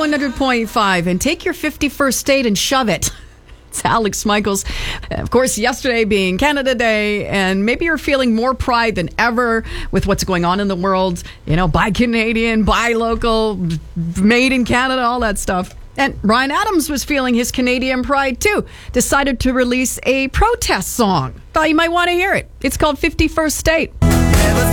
100.5 and take your 51st state and shove it. It's Alex Michaels. Of course, yesterday being Canada Day, and maybe you're feeling more pride than ever with what's going on in the world. You know, buy Canadian, buy local, made in Canada, all that stuff. And Ryan Adams was feeling his Canadian pride too. Decided to release a protest song. Thought you might want to hear it. It's called 51st State.